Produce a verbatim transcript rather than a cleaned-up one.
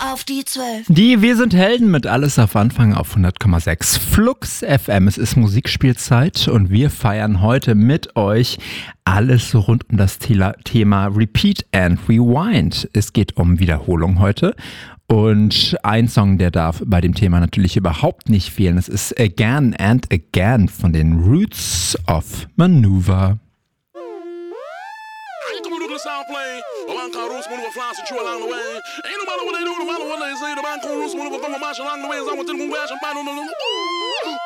auf die zwölf. Die Wir sind Helden mit Alles auf Anfang auf hundert Komma sechs Flux F M. Es ist Musikspielzeit und wir feiern heute mit euch alles rund um das Thema Repeat and Rewind. Es geht um Wiederholung heute. Und ein Song, der darf bei dem Thema natürlich überhaupt nicht fehlen. Es ist Again and Again von den Roots of Maneuver. Sound plane, a man called Roots Maneuver flies and along the way. Ain't no matter what they do, no matter what they say, the man called Roots Maneuver come a march along the way. As I want to move ash and find on the